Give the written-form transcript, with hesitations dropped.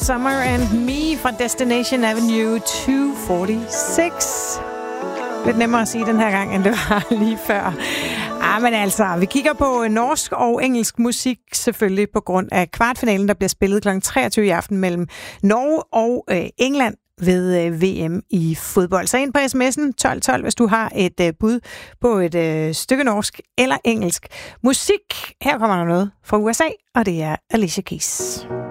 Summer and Me fra Destination Avenue 246. Lidt nemmere at sige den her gang, end det var lige før. Men altså, vi kigger på norsk og engelsk musik, selvfølgelig på grund af kvartfinalen, der bliver spillet kl. 23 i aften mellem Norge og England ved VM i fodbold. Så ind på sms'en 1212, hvis du har et bud på et stykke norsk eller engelsk musik. Her kommer der noget fra USA, og det er Alicia Keys.